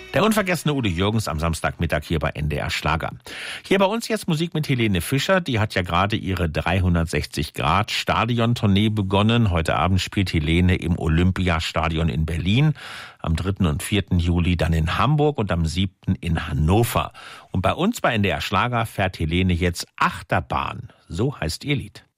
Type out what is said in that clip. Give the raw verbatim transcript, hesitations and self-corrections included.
Der unvergessene Udo Jürgens am Samstagmittag hier bei N D R Schlager. Hier bei uns jetzt Musik mit Helene Fischer. Die hat ja gerade ihre dreihundertsechzig Grad Stadiontournee begonnen. Heute Abend spielt Helene im Olympiastadion in Berlin. Am dritten und vierten Juli dann in Hamburg und am siebten in Hannover. Und bei uns bei N D R Schlager fährt Helene jetzt Achterbahn. So heißt ihr Lied.